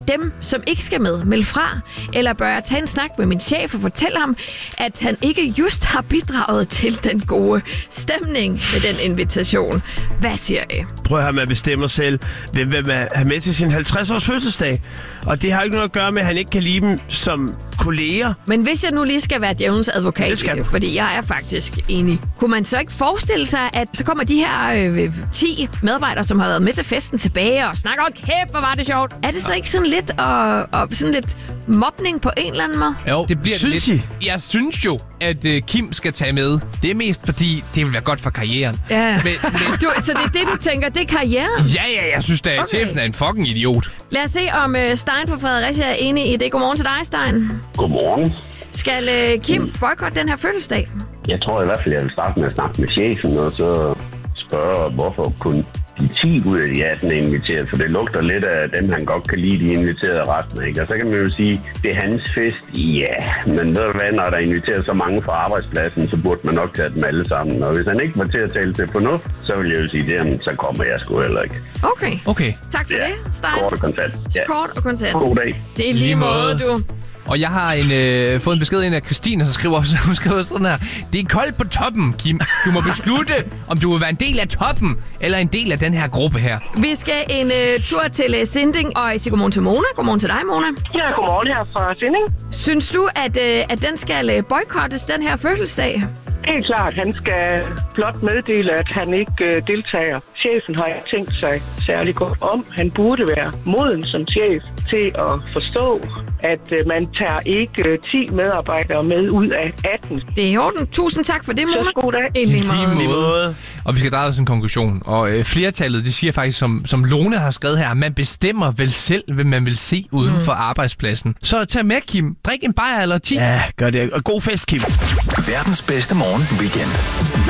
dem, som ikke skal med, melde fra? Eller bør jeg tage en snak med min chef og fortælle ham, at han ikke just har bidraget til den gode stemning med den invitation? Hvad siger I? Prøv at høre, man bestemmer selv, hvem vil man have med til sin 50-års fødselsdag. Og det har ikke noget at gøre med, at han ikke kan lide dem som kolleger. Men hvis jeg nu lige skal være djævelens advokat, fordi jeg er faktisk enig, kunne man så ikke forestille sig, at så kommer de her 10 medarbejdere, som har været med til festen tilbage og snakker, kæft, hvor var det sjovt. Er det så ikke sådan lidt, og sådan lidt mobning på en eller anden måde? Jo, det bliver synes lidt. Jeg synes jo, at Kim skal tage med. Det er mest fordi, det vil være godt for karrieren. Ja. Så det er det, du tænker, det er karrieren? Ja, jeg synes da, at chefen er en fucking idiot. Lad os se, om Stein fra Fredericia er enig i det. Godmorgen til dig, Stein. Godmorgen. Skal Kim boykotte den her fødselsdag? Jeg tror i hvert fald, jeg vil starte med at snakke med chefen, og så spørge, hvorfor kun de 10 ud af de 18 er inviteret, for det lugter lidt af dem, han godt kan lide, de inviterede resten, ikke? Og så kan man jo sige, det er hans fest, ja, men ved du hvad, når der er inviteret så mange fra arbejdspladsen, så burde man nok tage dem alle sammen, og hvis han ikke var til at tale til fornuft, så vil jeg jo sige, så kommer jeg sgu heller ikke. Okay. Tak for det, Stein. Kort og kontant. Ja. Kort og kontant. God dag. Det er lige måde, du. Og jeg har fået en besked ind af Christine, så hun skriver sådan her. Det er koldt på toppen, Kim. Du må beslutte, om du vil være en del af toppen, eller en del af den her gruppe her. Vi skal en tur til Sinding, og jeg siger godmorgen til Mona. Godmorgen til dig, Mona. Ja, godmorgen her fra Sinding. Synes du, at den skal boykottes, den her fødselsdag? Helt klart, han skal blot meddele, at han ikke deltager. Chefen har ikke tænkt sig særlig godt om. Han burde være moden som chef til at forstå, at man tager ikke 10 medarbejdere med ud af 18. Det er i orden. Tusind tak for det, Mona. Så god dag. I lige måde. Og vi skal dreje os en konklusion. Og flertallet, det siger faktisk, som Lone har skrevet her, man bestemmer vel selv, hvad man vil se uden for arbejdspladsen. Så tag med, Kim. Drik en bajer eller 10. Ja, gør det. Og god fest, Kim. Verdens bedste morgen weekend.